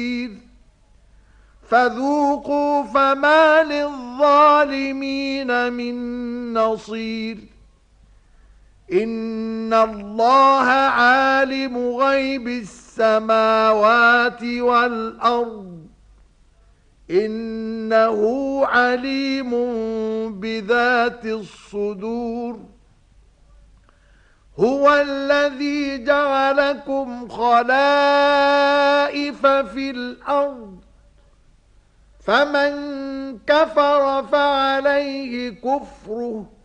فذوقوا فما للظالمين من نصير إن الله عالم غيب السماوات والأرض إنه عليم بذات الصدور هو الذي جعلكم خلائف في الأرض فمن كفر فعليه كفره